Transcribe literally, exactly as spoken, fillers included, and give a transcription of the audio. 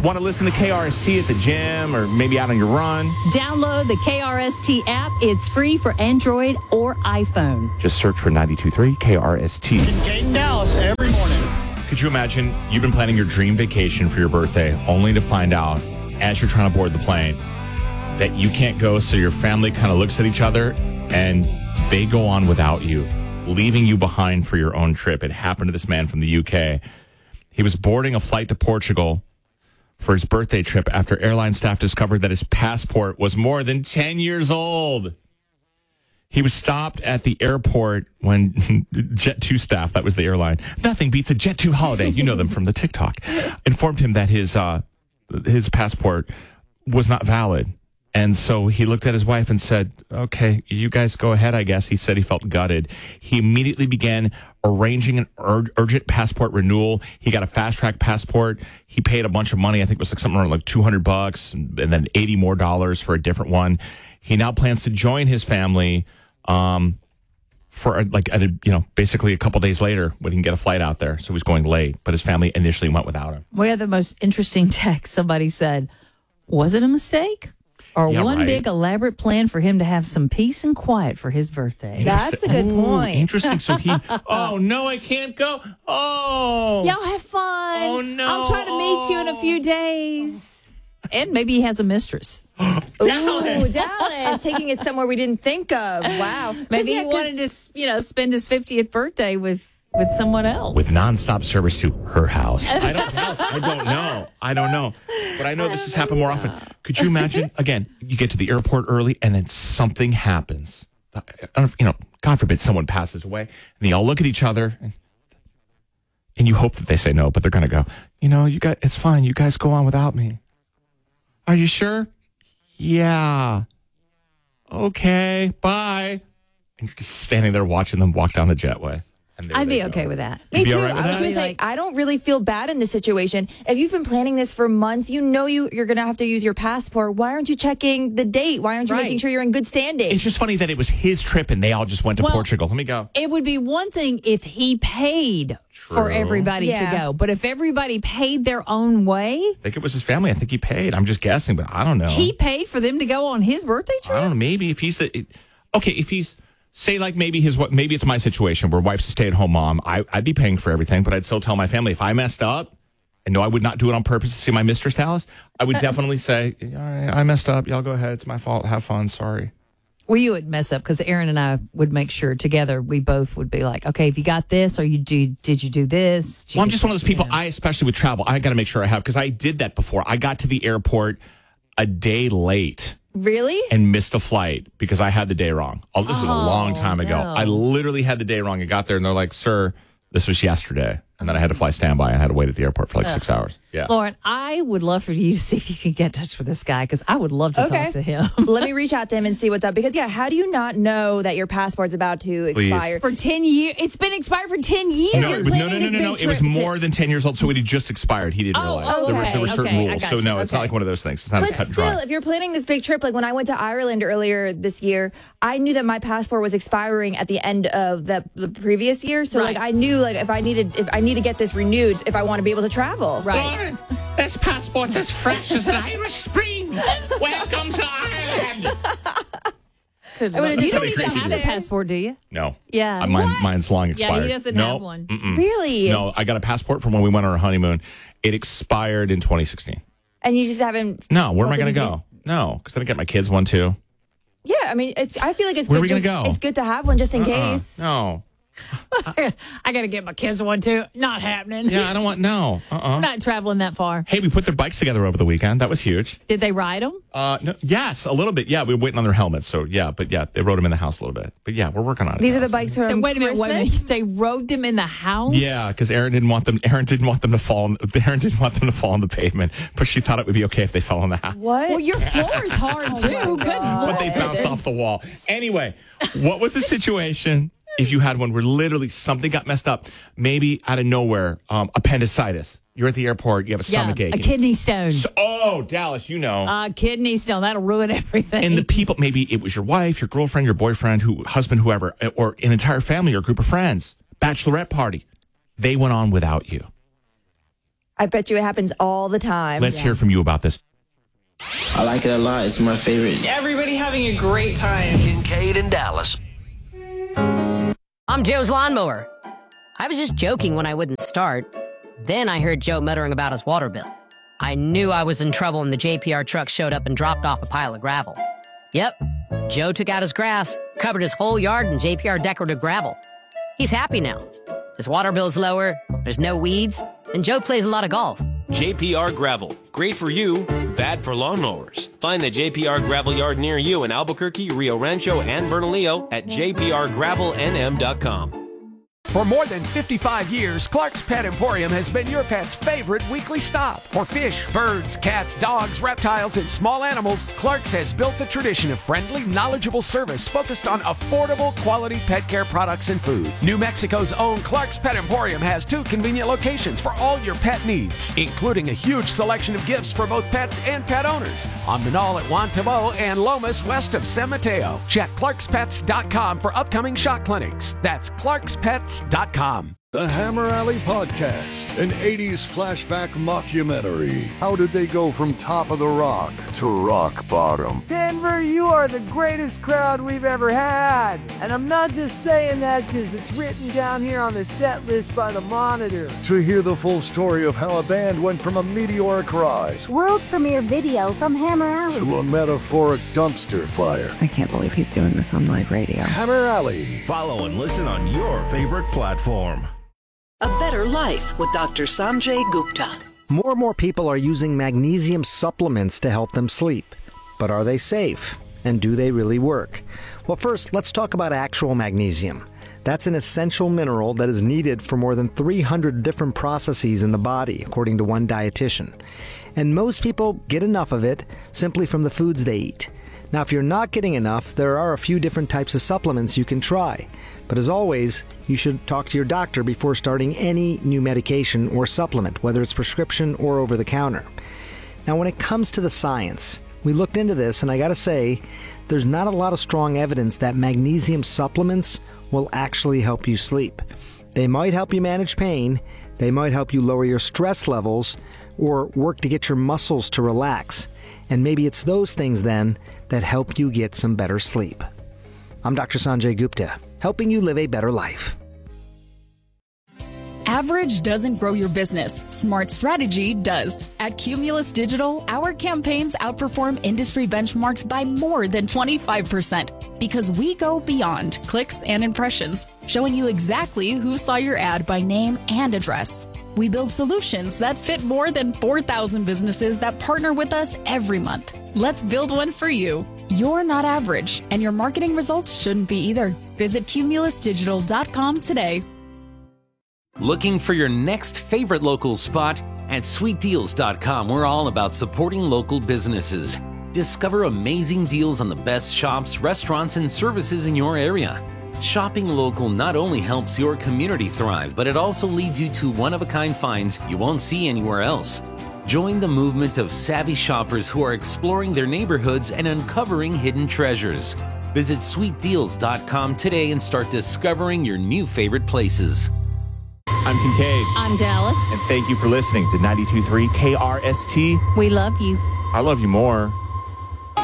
Want to listen to K R S T at the gym or maybe out on your run? Download the K R S T app. It's free for Android or iPhone. Just search for ninety-two point three K R S T. Dayton, Dallas, every morning. Could you imagine you've been planning your dream vacation for your birthday only to find out as you're trying to board the plane that you can't go, so your family kind of looks at each other and they go on without you, leaving you behind for your own trip. It happened to this man from the U K. He was boarding a flight to Portugal for his birthday trip after airline staff discovered that his passport was more than ten years old. He was stopped at the airport when Jet two staff, that was the airline, nothing beats a Jet two holiday, you know them from the TikTok, informed him that his uh, his passport was not valid. And so he looked at his wife and said, okay, you guys go ahead, I guess. He said he felt gutted. He immediately began arranging an ur- urgent passport renewal. He got a fast-track passport. He paid a bunch of money. I think it was like something around like two hundred bucks and then eighty more dollars for a different one. He now plans to join his family um, for like, at a, you know, basically a couple days later when he can get a flight out there. So he's going late, but his family initially went without him. We had the most interesting text. Somebody said, was it a mistake? Or Yeah, one right. big elaborate plan for him to have some peace and quiet for his birthday. That's a good Ooh, point. Interesting. So he, oh, no, I can't go. Oh. Y'all have fun. Oh, no. I'll try to meet you in a few days. And maybe he has a mistress. Ooh, Dallas, taking it somewhere we didn't think of. Wow. Maybe Yeah, he 'cause- wanted to, you know, spend his fiftieth birthday with, with someone else. With nonstop service to her house. I don't know. I don't know. I don't know. But I know this has happened more often. Could you imagine, again, you get to the airport early and then something happens. I don't know, you know, God forbid someone passes away and they all look at each other and, and you hope that they say no, but they're going to go, you know, you got, it's fine. You guys go on without me. Are you sure? Yeah. Okay. Bye. And you're just standing there watching them walk down the jetway. And there I'd they be go. okay with that. Me You'd be too. all right with I was that? going to say, Like- I don't really feel bad in this situation. If you've been planning this for months, you know you, you're going to have to use your passport. Why aren't you checking the date? Why aren't you Right. making sure you're in good standing? It's just funny that it was his trip and they all just went to Well, Portugal. Let me go. It would be one thing if he paid for True. everybody Yeah. to go. But if everybody paid their own way, I think it was his family. I think he paid. I'm just guessing, but I don't know. he paid for them to go on his birthday I trip? don't know. Maybe if he's the it- okay, if he's say like maybe his what maybe it's my situation where wife's a stay at home mom. I, I'd be paying for everything, but I'd still tell my family if I messed up. And no, I would not do it on purpose to see my mistress, Dallas. I would definitely say, all right, I messed up. Y'all go ahead. It's my fault. Have fun. Sorry. Well, you would mess up because Aaron and I would make sure together we both would be like, okay, if you got this or you do, did you do this? Did you Well, I'm get just one of those people, you know? I, especially with travel, I got to make sure I have, because I did that before. I got to the airport a day late Really? and missed a flight because I had the day wrong. Oh, this is a long time ago. no. I literally had the day wrong. I got there and they're like, sir, this was yesterday. And then I had to fly standby and had to wait at the airport for like six hours. Yeah. Lauren, I would love for you to see if you can get in touch with this guy because I would love to Okay. talk to him. Let me reach out to him and see what's up. Because, yeah, how do you not know that your passport's about to Please. expire? For ten years. It's been expired for ten years. No, you're but no, no, planning no, this no, no. big It was trip to- more than ten years old, so it had just expired. He didn't Oh, realize. There, were, okay, there were certain okay, I rules. got So, you, no, it's not okay. like one of those things. It's not as But cut and still, dry. if you're planning this big trip, like when I went to Ireland earlier this year, I knew that my passport was expiring at the end of the, the previous year. So, Right. like, I kneed like if I needed, if I need to get this renewed, if I want to be able to travel. Right. Lauren, this passport's as fresh as an Irish spring. Welcome to Ireland. Good I mean, luck. you You don't don't even even have a there. passport, do you? No. Yeah. Uh, mine, What? mine's long Yeah, expired. he doesn't no, have one. mm-mm. Really? No, I got a passport from when we went on our honeymoon. It expired in twenty sixteen. And you just haven't. No, where am I Well, going to then go? No, because then I get my kids one too. Yeah, I mean, it's. I feel like it's Where good. are we gonna just- go? It's good to have one just in Uh-uh. case. No. I got to get my kids one too. Not happening. Yeah, I don't want, no. Uh-uh. I'm not traveling that far. Hey, we put their bikes together over the weekend. That was huge. Did they ride them? Uh, no, yes, a little bit. Yeah, we were waiting on their helmets. So, yeah, but yeah, they rode them in the house a little bit. But yeah, we're working on it. These are the guys. bikes from And wait a minute, wait a Christmas? minute. They rode them in the house? Yeah, because Aaron didn't want them. Aaron didn't want them to fall. On, Aaron didn't want them to fall on the pavement, but she thought it would be okay if they fell on the house. What? Well, your floor is hard too. Oh my Good God. But they bounce off the wall. Anyway, what was the situation if you had one where literally something got messed up? Maybe out of nowhere, um, appendicitis. You're at the airport. You have a Yeah, stomach ache. a kidney stone. So- oh, Dallas, you know. Uh, kidney stone. That'll ruin everything. And the people, maybe it was your wife, your girlfriend, your boyfriend, who, husband, whoever, or an entire family or group of friends, bachelorette party. They went on without you. I bet you it happens all the time. Let's hear from you about this. I like it a lot. It's my favorite. Everybody having a great time. Kincaid in Dallas. I'm Joe's lawnmower. I was just joking when I wouldn't start. Then I heard Joe muttering about his water bill. I knew I was in trouble and the J P R truck showed up and dropped off a pile of gravel. Yep, Joe took out his grass, covered his whole yard in J P R decorative gravel. He's happy now. His water bill's lower, there's no weeds, and Joe plays a lot of golf. J P R Gravel. Great for you, bad for lawnmowers. Find the J P R Gravel Yard near you in Albuquerque, Rio Rancho, and Bernalillo at j p r gravel n m dot com. For more than fifty-five years, Clark's Pet Emporium has been your pet's favorite weekly stop. For fish, birds, cats, dogs, reptiles, and small animals, Clark's has built the tradition of friendly, knowledgeable service focused on affordable, quality pet care products and food. New Mexico's own Clark's Pet Emporium has two convenient locations for all your pet needs, including a huge selection of gifts for both pets and pet owners. On Manal at Juan Tabo and Lomas west of San Mateo. Check clarks pets dot com for upcoming shot clinics. That's clarks pets dot com. The Hammer Alley Podcast, an eighties flashback mockumentary. How did they go from top of the rock to rock bottom? Denver, you are the greatest crowd we've ever had. And I'm not just saying that because it's written down here on the set list by the Monitor. To hear the full story of how a band went from a meteoric rise, world premiere video from Hammer Alley, to a metaphoric dumpster fire. I can't believe he's doing this on live radio. Hammer Alley. Follow and listen on your favorite platform. A Better Life with Doctor Sanjay Gupta. More and more people are using magnesium supplements to help them sleep. But are they safe? And do they really work? Well, first, let's talk about actual magnesium. That's an essential mineral that is needed for more than three hundred different processes in the body, according to one dietitian. And most people get enough of it simply from the foods they eat. Now, if you're not getting enough, there are a few different types of supplements you can try. But as always, you should talk to your doctor before starting any new medication or supplement, whether it's prescription or over the counter. Now, when it comes to the science, we looked into this, and I gotta say, there's not a lot of strong evidence that magnesium supplements will actually help you sleep. They might help you manage pain, they might help you lower your stress levels, or work to get your muscles to relax. And maybe it's those things then that help you get some better sleep. I'm Doctor Sanjay Gupta, helping you live a better life. Average doesn't grow your business. Smart strategy does. At Cumulus Digital, our campaigns outperform industry benchmarks by more than twenty-five percent because we go beyond clicks and impressions, showing you exactly who saw your ad by name and address. We build solutions that fit more than four thousand businesses that partner with us every month. Let's build one for you. You're not average, and your marketing results shouldn't be either. Visit cumulus digital dot com today. Looking for your next favorite local spot? At sweet deals dot com, we're all about supporting local businesses. Discover amazing deals on the best shops, restaurants, and services in your area. Shopping local not only helps your community thrive, but it also leads you to one-of-a-kind finds you won't see anywhere else. Join the movement of savvy shoppers who are exploring their neighborhoods and uncovering hidden treasures. Visit sweet deals dot com today and start discovering your new favorite places. I'm Kincaid. I'm Dallas. And thank you for listening to ninety-two point three K R S T. We love you. I love you more.